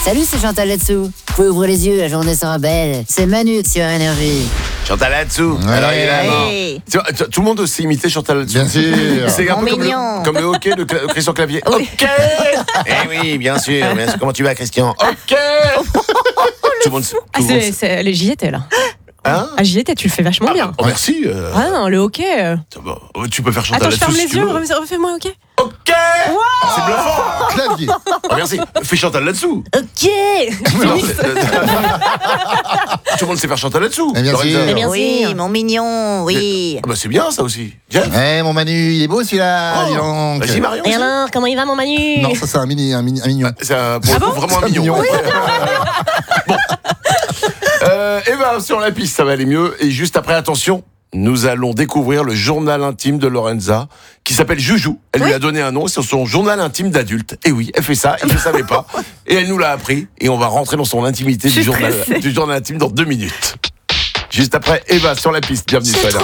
Salut, c'est Chantal là-dessous. Vous pouvez ouvrir les yeux, la journée sera belle. C'est Manu sur Énergie. Chantal là-dessous. Ouais. Alors évidemment. Hey. Tout le monde aussi imité Chantal là-dessous. Bien sûr. C'est un peu Mignon. comme le hockey de Christian Clavier. Oui. Ok. Eh oui, bien sûr. Comment tu vas, Christian? Ok. Tout le monde. Ah, le j'y étais là. Hein? Ah, j'y étais, tu le fais vachement bien. Oh, merci. Ah non, le hockey. Tu peux faire Chantal Attends, je là-dessous ferme si les tu yeux, veux. refais-moi hockey. Ok. C'est bluffant. Clavier. Oh, merci. Fais Chantal là-dessous. Ok. Non, tout le monde sait faire Chantal là-dessous. Eh bien Lorenza. sûr. bien Oui, sûr. mon mignon, oui. Ah bah c'est bien ça aussi. Viens. Eh, mon Manu, il est beau celui-là. dis donc. Vas-y Marion. Et alors, comment il va mon Manu? Non, ça c'est un mignon. C'est vraiment un C'est mignon. mignon. Bon. Et ben sur la piste, ça va aller mieux. Et juste après, attention, nous allons découvrir le journal intime de Lorenza, qui s'appelle Joujou. Elle lui a donné un nom, c'est son journal intime d'adulte. Et oui, elle fait ça, elle ne savait pas. Et elle nous l'a appris. Et on va rentrer dans son intimité du journal intime dans 2 minutes. Juste après, Eva sur la piste. Bienvenue sur LR.